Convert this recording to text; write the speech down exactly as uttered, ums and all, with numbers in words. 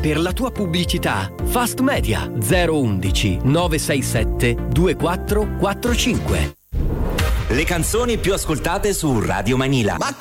Per la tua pubblicità, Fast Media zero undici nove sei sette due quattro quattro cinque. Le canzoni più ascoltate su Radio Manila. Ma